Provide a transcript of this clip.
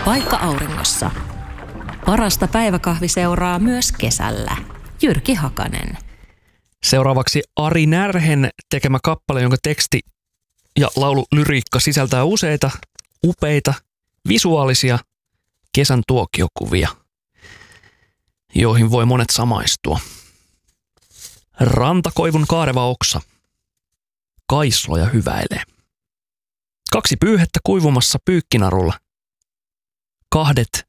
Paikka auringossa. Parasta päiväkahviseuraa myös kesällä. Jyrki Hakanen. Seuraavaksi Ari Närhen tekemä kappale, jonka teksti ja laululyriikka sisältää useita upeita visuaalisia kesän tuokiokuvia, joihin voi monet samaistua. Rantakoivun kaareva oksa. Kaisloja hyväilee. 2 pyyhettä kuivumassa pyykkinarulla. 2